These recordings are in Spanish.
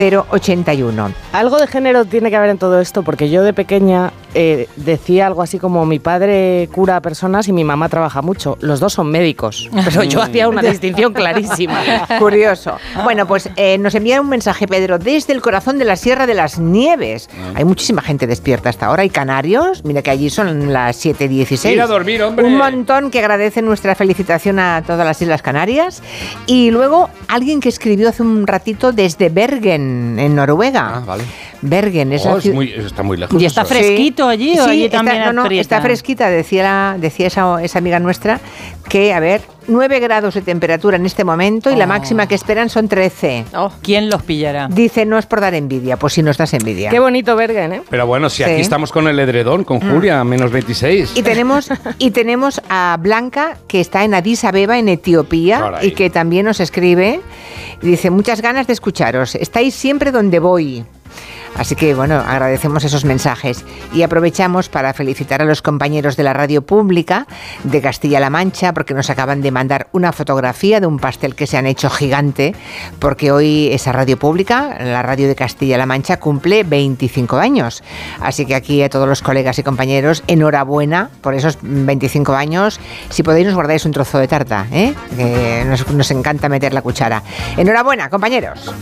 081. Algo de género tiene que haber en todo esto, porque yo de pequeña decía algo así como: mi padre cura a personas y mi mamá trabaja mucho. Los dos son médicos, pero yo hacía una distinción clarísima. Curioso. Bueno, pues nos envía un mensaje, Pedro, desde el corazón de la Sierra de las Nieves. Hay muchísima gente despierta hasta ahora. Hay canarios, mira que allí son las 7:16. Ir a dormir, hombre. Un montón que agradece nuestra felicitación a todas las Islas Canarias. Y luego alguien que escribió hace un ratito desde Bergen, en Noruega. Ah, vale. Bergen es está muy lejos. ¿Y está fresquito allí o allí también está fresquita, decía esa amiga nuestra, que, a ver, 9 grados de temperatura en este momento y la máxima que esperan son 13. ¿Quién los pillará? Dice, no es por dar envidia, pues si nos das envidia. Qué bonito Bergen, ¿eh? Pero bueno, si aquí estamos con el edredón, con Julia, menos 26. Y tenemos a Blanca, que está en Addis Abeba, en Etiopía, Caray. y que también nos escribe. Dice, muchas ganas de escucharos. Estáis siempre donde voy. Así que, bueno, agradecemos esos mensajes y aprovechamos para felicitar a los compañeros de la radio pública de Castilla-La Mancha, porque nos acaban de mandar una fotografía de un pastel que se han hecho gigante, porque hoy esa radio pública, la radio de Castilla-La Mancha, cumple 25 años. Así que aquí a todos los colegas y compañeros, enhorabuena por esos 25 años. Si podéis, nos guardáis un trozo de tarta, ¿eh? Que nos encanta meter la cuchara. Enhorabuena, compañeros.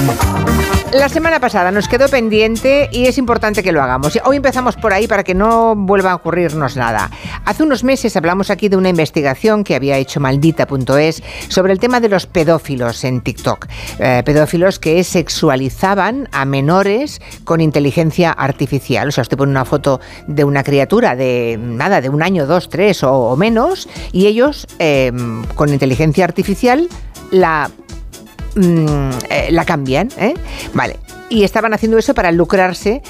La semana pasada nos quedó pendiente y es importante que lo hagamos. Hoy empezamos por ahí para que no vuelva a ocurrirnos nada. Hace unos meses hablamos aquí de una investigación que había hecho Maldita.es sobre el tema de los pedófilos en TikTok. Pedófilos que sexualizaban a menores con inteligencia artificial. O sea, usted pone una foto de una criatura de 1 año, 2, 3 o menos, y ellos con inteligencia artificial la cambian, ¿eh? Vale. Y estaban haciendo eso para lucrarse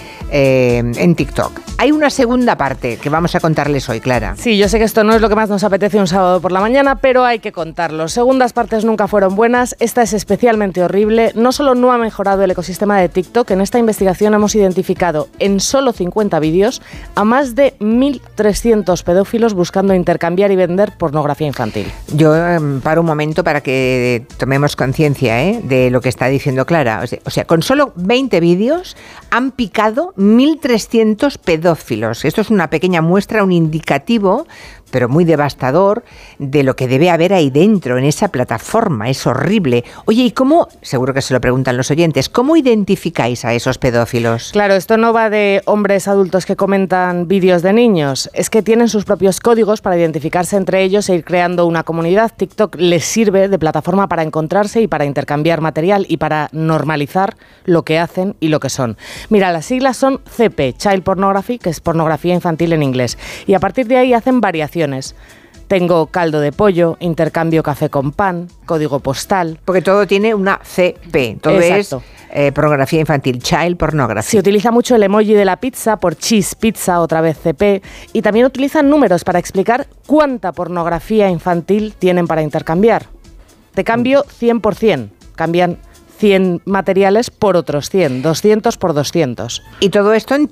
en TikTok. Hay una segunda parte que vamos a contarles hoy, Clara. Sí, yo sé que esto no es lo que más nos apetece un sábado por la mañana, pero hay que contarlo. Segundas partes nunca fueron buenas, esta es especialmente horrible. No solo no ha mejorado el ecosistema de TikTok, en esta investigación hemos identificado en solo 50 vídeos a más de 1.300 pedófilos buscando intercambiar y vender pornografía infantil. Yo paro un momento para que tomemos conciencia de lo que está diciendo Clara. O sea, con solo 20 vídeos han picado 1.300 pedófilos. Esto es una pequeña muestra, un indicativo, pero muy devastador, de lo que debe haber ahí dentro, en esa plataforma. Es horrible. Oye, ¿y cómo? Seguro que se lo preguntan los oyentes. ¿Cómo identificáis a esos pedófilos? Claro, esto no va de hombres adultos que comentan vídeos de niños. Es que tienen sus propios códigos para identificarse entre ellos e ir creando una comunidad. TikTok les sirve de plataforma para encontrarse y para intercambiar material y para normalizar lo que hacen y lo que son. Mira, las siglas son CP, Child Pornography, que es pornografía infantil en inglés. Y a partir de ahí hacen variaciones. Tengo caldo de pollo, intercambio café con pan, código postal. Porque todo tiene una CP, todo Exacto. Es pornografía infantil, Child Pornography. Se utiliza mucho el emoji de la pizza por cheese pizza, otra vez CP, y también utilizan números para explicar cuánta pornografía infantil tienen para intercambiar. Te cambio 100%, cambian 100 materiales por otros 100, 200 por 200. Y todo esto en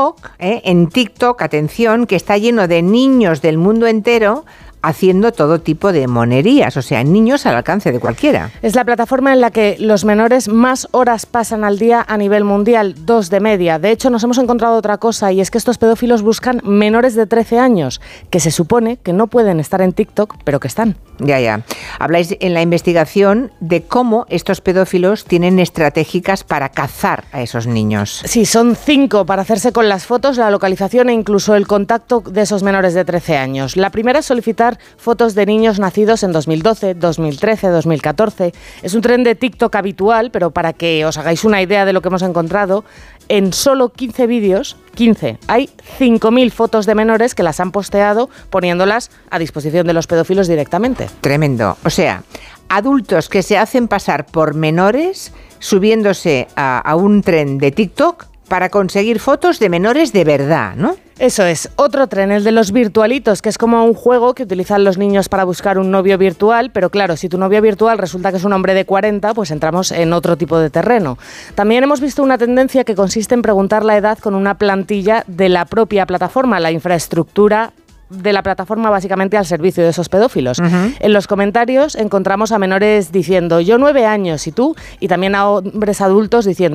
TikTok, atención, que está lleno de niños del mundo entero haciendo todo tipo de monerías, o sea, niños al alcance de cualquiera. Es la plataforma en la que los menores más horas pasan al día a nivel mundial, 2 de media. De hecho, nos hemos encontrado otra cosa, y es que estos pedófilos buscan menores de 13 años, que se supone que no pueden estar en TikTok, pero que están. Ya. Habláis en la investigación de cómo estos pedófilos tienen estratégicas para cazar a esos niños. Sí, son 5 para hacerse con las fotos, la localización e incluso el contacto de esos menores de 13 años. La primera es solicitar fotos de niños nacidos en 2012, 2013, 2014. Es un tren de TikTok habitual, pero para que os hagáis una idea de lo que hemos encontrado, en solo 15 vídeos, hay 5.000 fotos de menores que las han posteado poniéndolas a disposición de los pedófilos directamente. Tremendo. O sea, adultos que se hacen pasar por menores subiéndose a un tren de TikTok para conseguir fotos de menores de verdad, ¿no? Eso es, otro tren, el de los virtualitos, que es como un juego que utilizan los niños para buscar un novio virtual, pero claro, si tu novio virtual resulta que es un hombre de 40, pues entramos en otro tipo de terreno. También hemos visto una tendencia que consiste en preguntar la edad con una plantilla de la propia plataforma, la infraestructura de la plataforma básicamente al servicio de esos pedófilos. En los comentarios encontramos a menores diciendo yo 9 años y tú, y también a hombres adultos diciendo